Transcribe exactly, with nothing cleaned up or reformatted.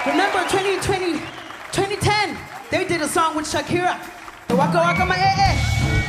Remember twenty twenty, twenty ten, they did a song with Shakira. The Waka Waka Ma Eh Eh.